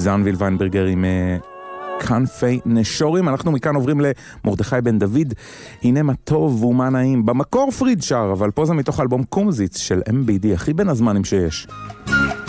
זנביל ויינברגר עם כנפי נשורים. אנחנו מכאן עוברים למרדכי בן דוד, הנה מה טוב ומה נעים. במקור פריד שר, אבל פה זה מתוך אלבום קומזיץ של MBD, הכי בין הזמנים שיש.